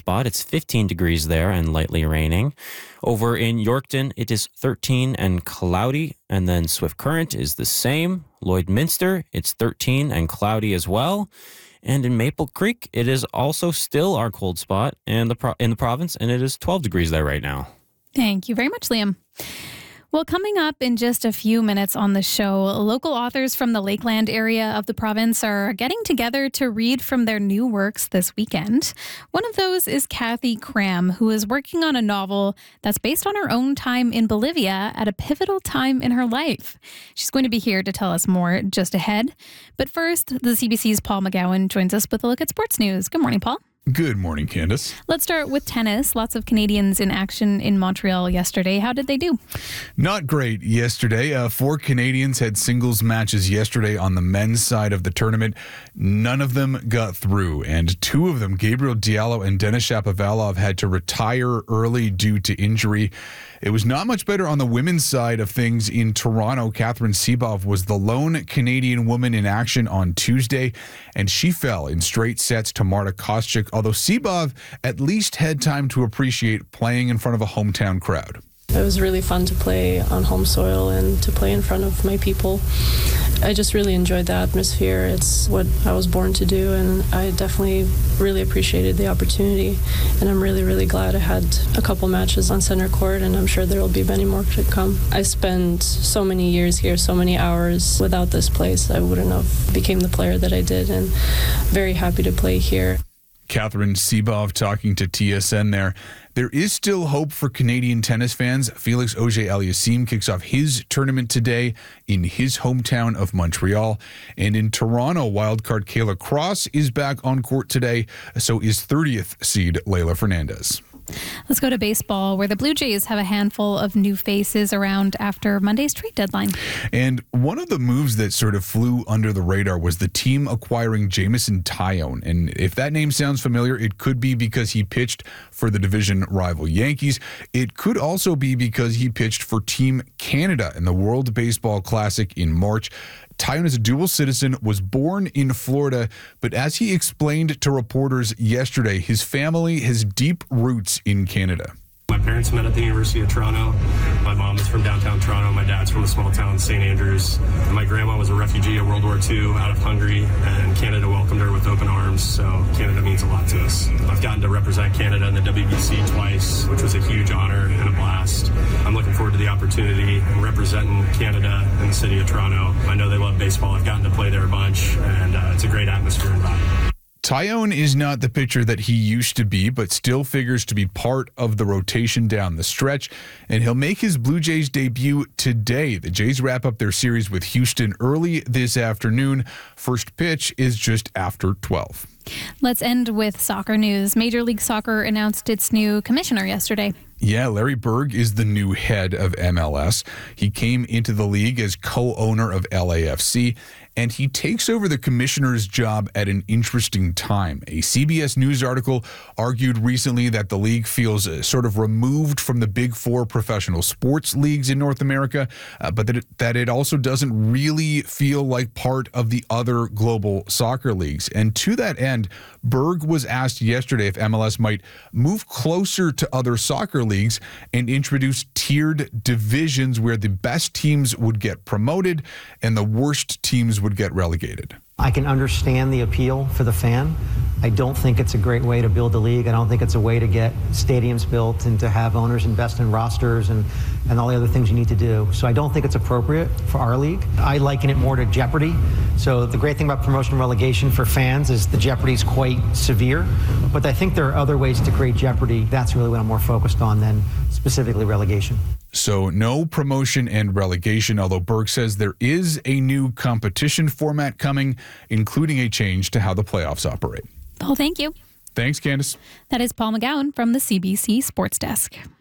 spot. It's 15 degrees there and lightly raining. Over in Yorkton, it is 13 and cloudy. And then Swift Current is the same. Lloydminster, it's 13 and cloudy as well. And in Maple Creek, it is also still our cold spot in the province, and it is 12 degrees there right now. Thank you very much, Liam. Well, coming up in just a few minutes on the show, local authors from the Lakeland area of the province are getting together to read from their new works this weekend. One of those is Kathy Cram, who is working on a novel that's based on her own time in Bolivia at a pivotal time in her life. She's going to be here to tell us more just ahead. But first, the CBC's Paul McGowan joins us with a look at sports news. Good morning, Paul. Good morning, Candace. Let's start with tennis. Lots of Canadians in action in Montreal yesterday. How did they do? Not great yesterday. 4 Canadians had singles matches yesterday on the men's side of the tournament. None of them got through, and 2 of them, Gabriel Diallo and Denis Shapovalov, had to retire early due to injury. It was not much better on the women's side of things in Toronto. Catherine Sebov was the lone Canadian woman in action on Tuesday, and she fell in straight sets to Marta Kostyuk, although Sebov at least had time to appreciate playing in front of a hometown crowd. It was really fun to play on home soil and to play in front of my people. I just really enjoyed the atmosphere. It's what I was born to do, and I definitely really appreciated the opportunity. And I'm really, really glad I had a couple matches on center court, and I'm sure there will be many more to come. I spent so many years here, so many hours. Without this place, I wouldn't have become the player that I did, and very happy to play here. Catherine Sebov talking to TSN there. There is still hope for Canadian tennis fans. Felix Auger-Aliassime kicks off his tournament today in his hometown of Montreal. And in Toronto, wildcard Kayla Cross is back on court today. So is 30th seed Leylah Fernandez. Let's go to baseball, where the Blue Jays have a handful of new faces around after Monday's trade deadline. And one of the moves that sort of flew under the radar was the team acquiring Jameson Taillon. And if that name sounds familiar, it could be because he pitched for the division rival Yankees. It could also be because he pitched for Team Canada in the World Baseball Classic in March. Taillon is a dual citizen, was born in Florida, but as he explained to reporters yesterday, his family has deep roots in Canada. My parents met at the University of Toronto. My mom is from downtown Toronto. My dad's from a small town, St. Andrews. My grandma was a refugee of World War II out of Hungary, and Canada welcomed her with open arms, so Canada means a lot to us. I've gotten to represent Canada in the WBC twice, which was a huge honor and a blast. I'm looking forward to the opportunity of representing Canada in the city of Toronto. I know they love baseball. I've gotten to play there a bunch, and it's a great atmosphere and vibe. Taillon is not the pitcher that he used to be, but still figures to be part of the rotation down the stretch, and he'll make his Blue Jays debut today. The Jays wrap up their series with Houston early this afternoon. First pitch is just after 12. Let's end with soccer news. Major League Soccer announced its new commissioner yesterday. Yeah, Larry Berg is the new head of MLS. He came into the league as co-owner of LAFC, and he takes over the commissioner's job at an interesting time. A CBS News article argued recently that the league feels sort of removed from the big 4 professional sports leagues in North America, but that it also doesn't really feel like part of the other global soccer leagues. And to that end, Berg was asked yesterday if MLS might move closer to other soccer leagues and introduce tiered divisions where the best teams would get promoted and the worst teams would get relegated. I can understand the appeal for the fan. I don't think it's a great way to build the league. I don't think it's a way to get stadiums built and to have owners invest in rosters and all the other things you need to do. So I don't think it's appropriate for our league. I liken it more to Jeopardy. So the great thing about promotion and relegation for fans is the Jeopardy is quite severe. But I think there are other ways to create Jeopardy. That's really what I'm more focused on than specifically relegation. So no promotion and relegation, although Berg says there is a new competition format coming, including a change to how the playoffs operate. Paul, thank you. Thanks, Candace. That is Paul McGowan from the CBC Sports Desk.